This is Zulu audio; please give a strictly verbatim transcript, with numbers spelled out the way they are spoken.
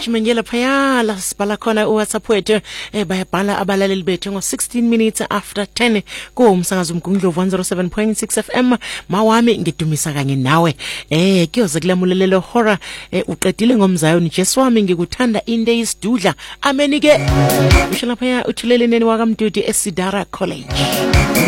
sigijimengela phaya la sibhala khona uWhatsApp wethu eh bayabhala abalaleli bethu ngo sixteen minutes after ten ko umsakazo umgungundlovu one oh seven point six F M mawami ngidumisa kanye nawe eh kuyoze kulamulelelo hora eh, uqedile ngomzayo Jesu wami ngikuthanda into isidudla amenike usho lapha uthuleleni wakamdudi eSidara College.